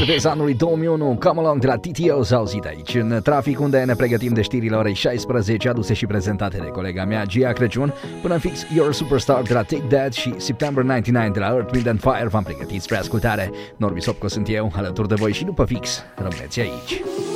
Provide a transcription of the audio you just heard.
surpriza anului 2001, Come Along de la TTO s-a auzit aici în trafic, unde ne pregătim de știrile orei 16, aduse și prezentate de colega mea Gia Crăciun, până în fix Your Superstar de la Take That și September 99 de la Earth, Wind and Fire v-am pregătit spre ascultare. Norbi Sopco sunt eu, alături de voi și după fix rămâneți aici.